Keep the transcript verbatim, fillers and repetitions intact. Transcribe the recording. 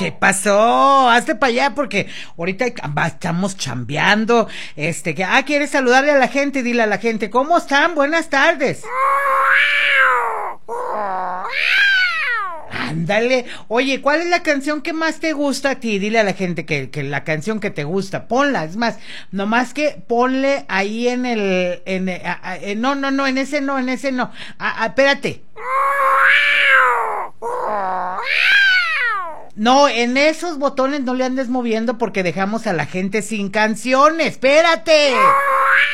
¿Qué pasó? Hazte para allá porque ahorita estamos chambeando. Este, que, ah, ¿quieres saludarle a la gente? Dile a la gente, ¿cómo están? Buenas tardes. Ándale. Oye, ¿cuál es la canción que más te gusta a ti? Dile a la gente que, que la canción que te gusta, ponla. Es más, nomás que ponle ahí en el, en, a, a, en no, no, no, en ese no, en ese no. A, a, espérate. No, en esos botones no le andes moviendo porque dejamos a la gente sin canciones. Espérate.